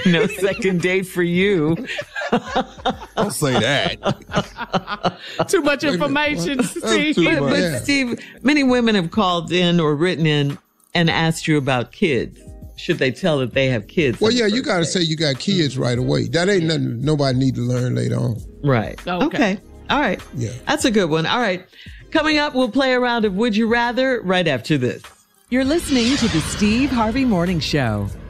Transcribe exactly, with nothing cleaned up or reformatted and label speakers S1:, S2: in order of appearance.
S1: No second date for you.
S2: Don't say that.
S3: Too much information, Steve.
S2: too
S1: But,
S2: much.
S1: but
S2: Yeah.
S1: Steve, many women have called in or written in and asked you about kids. Should they tell that they have kids?
S4: Well,
S1: on the
S4: yeah, you
S1: first
S4: got to
S1: date?
S4: say you got kids right away. That ain't nothing nobody need to learn later on.
S1: Right.
S3: Okay.
S1: Okay. All right.
S4: Yeah.
S1: That's a good one. All right. Coming up, we'll play a round of Would You Rather right after this.
S5: You're listening to the Steve Harvey Morning Show.